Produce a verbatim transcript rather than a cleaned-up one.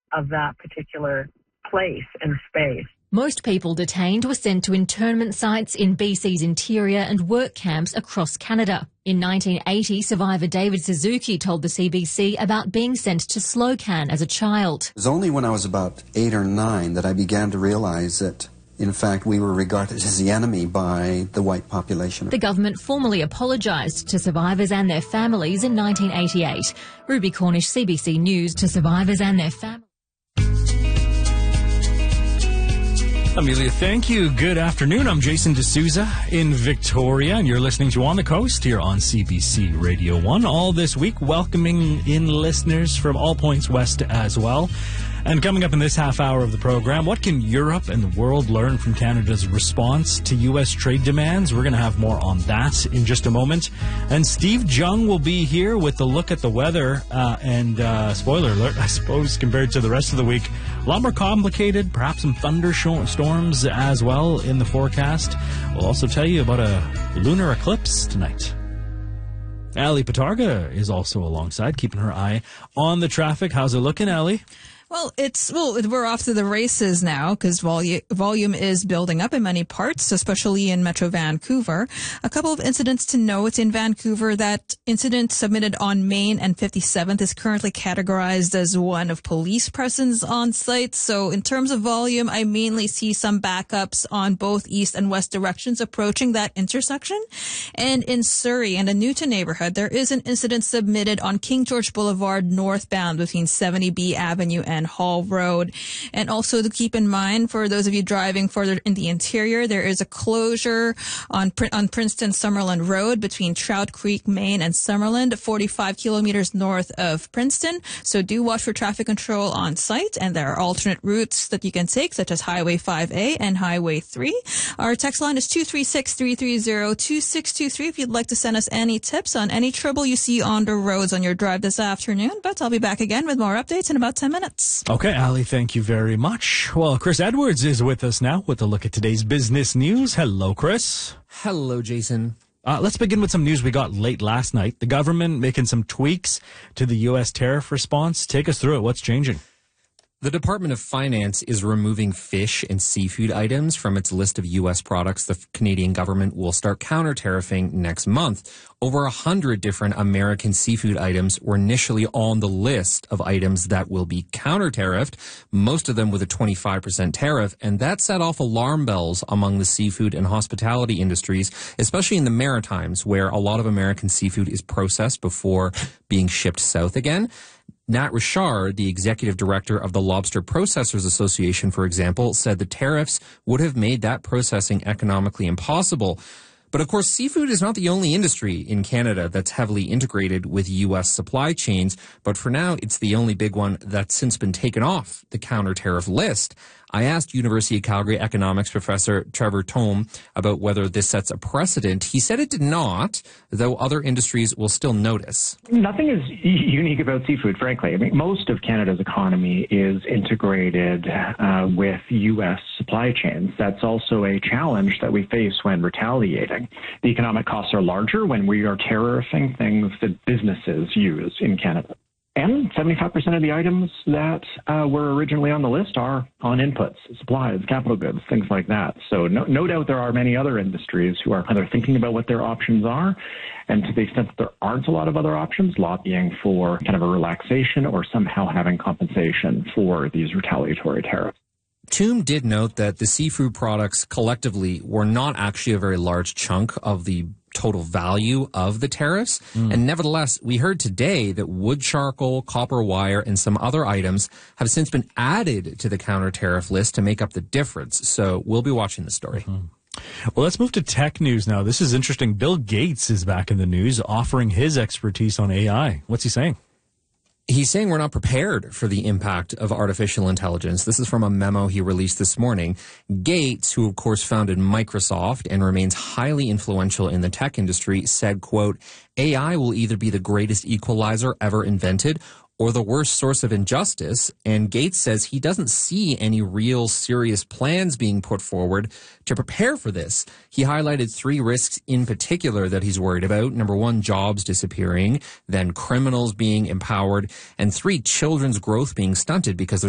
of that particular place and space. Most people detained were sent to internment sites in B C's interior and work camps across Canada. In nineteen eighty, survivor David Suzuki told the C B C about being sent to Slocan as a child. It was only when I was about eight or nine that I began to realize that, in fact, we were regarded as the enemy by the white population. The government formally apologised to survivors and their families in nineteen eighty-eight. Ruby Cornish, C B C News, to survivors and their families. Amelia, thank you. Good afternoon. I'm Jason D'Souza in Victoria, and you're listening to On the Coast here on C B C Radio one. All this week, welcoming in listeners from all points west as well. And coming up in this half hour of the program, what can Europe and the world learn from Canada's response to U S trade demands? We're going to have more on that in just a moment. And Steve Jung will be here with a look at the weather. Uh, and uh, spoiler alert, I suppose, compared to the rest of the week, a lot more complicated, perhaps some thunderstorms as well in the forecast. We'll also tell you about a lunar eclipse tonight. Ali Patarga is also alongside, keeping her eye on the traffic. How's it looking, Ali? Well, it's well, we're off to the races now because volu- volume is building up in many parts, especially in Metro Vancouver. A couple of incidents to note in Vancouver. That incident submitted on Main and fifty-seventh is currently categorized as one of police presence on site. So in terms of volume, I mainly see some backups on both east and west directions approaching that intersection. And in Surrey and the Newton neighborhood, there is an incident submitted on King George Boulevard northbound between seventy B Avenue and Hall Road. And also to keep in mind, for those of you driving further in the interior, there is a closure on on Princeton Summerland Road between Trout Creek, Main and Summerland, forty-five kilometers north of Princeton. So do watch for traffic control on site, and there are alternate routes that you can take, such as Highway five A and Highway three. Our text line is two three six, three three zero, two six two three if you'd like to send us any tips on any trouble you see on the roads on your drive this afternoon. But I'll be back again with more updates in about ten minutes. Okay, Ali, thank you very much. Well, Chris Edwards is with us now with a look at today's business news. Hello, Chris. Hello, Jason. Uh, let's begin with some news we got late last night. The government making some tweaks to the U S tariff response. Take us through it. What's changing? The Department of Finance is removing fish and seafood items from its list of U S products the Canadian government will start counter-tariffing next month. Over a hundred different American seafood items were initially on the list of items that will be counter-tariffed, most of them with a twenty-five percent tariff, and that set off alarm bells among the seafood and hospitality industries, especially in the Maritimes, where a lot of American seafood is processed before being shipped south again. Nat Richard, the executive director of the Lobster Processors Association, for example, said the tariffs would have made that processing economically impossible. But of course, seafood is not the only industry in Canada that's heavily integrated with U S supply chains. But for now, it's the only big one that's since been taken off the counter-tariff list. I asked University of Calgary economics professor Trevor Thome about whether this sets a precedent. He said it did not, though other industries will still notice. Nothing is unique about seafood, frankly. I mean, most of Canada's economy is integrated uh, with U S supply chains. That's also a challenge that we face when retaliating. The economic costs are larger when we are tariffing things that businesses use in Canada. And seventy-five percent of the items that uh, were originally on the list are on inputs, supplies, capital goods, things like that. So no, no doubt there are many other industries who are either thinking about what their options are, and to the extent that there aren't a lot of other options, lobbying for kind of a relaxation or somehow having compensation for these retaliatory tariffs. Thome did note that the seafood products collectively were not actually a very large chunk of the total value of the tariffs. Mm. And nevertheless, we heard today that wood charcoal, copper wire, and some other items have since been added to the counter-tariff list to make up the difference. So we'll be watching the story. Mm. Well, let's move to tech news now. This is interesting. Bill Gates is back in the news, offering his expertise on A I. What's he saying? He's saying we're not prepared for the impact of artificial intelligence. This is from a memo he released this morning. Gates, who of course founded Microsoft and remains highly influential in the tech industry, said, quote, A I will either be the greatest equalizer ever invented or the worst source of injustice. And Gates says he doesn't see any real serious plans being put forward to prepare for this. He highlighted three risks in particular that he's worried about. Number one, jobs disappearing, then criminals being empowered, and three, children's growth being stunted because there's